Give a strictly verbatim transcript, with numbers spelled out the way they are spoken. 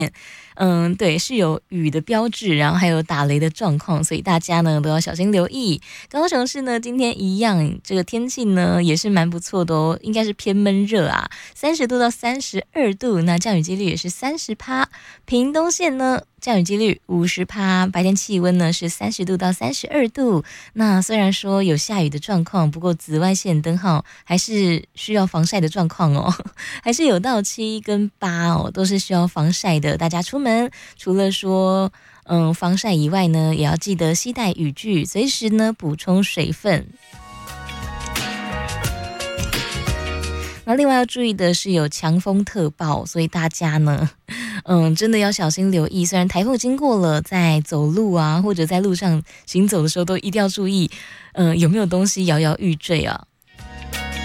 嗯，对，是有雨的标志，然后还有打雷的状况，所以大家呢都要小心留意。高雄市呢今天一样，这个天气呢也是蛮不错的哦，应该是偏闷热啊，三十度到三十二度，那降雨几率也是三十趴。屏东县呢降雨几率五十趴，白天气温呢是三十度到三十二度。那虽然说有下雨的状况，不过紫外线灯号还是需要防晒的状况哦，还是有到七跟八哦，都是需要防晒的。大家出门除了说嗯防晒以外呢，也要记得携带雨具，随时呢补充水分。那另外要注意的是有强风特报，所以大家呢嗯，真的要小心留意。虽然台风经过了，在走路啊或者在路上行走的时候都一定要注意嗯，有没有东西摇摇欲坠啊。